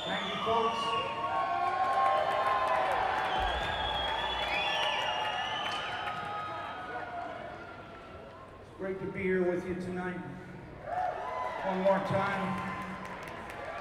Thank you, folks. It's great to be here with you tonight. One more time.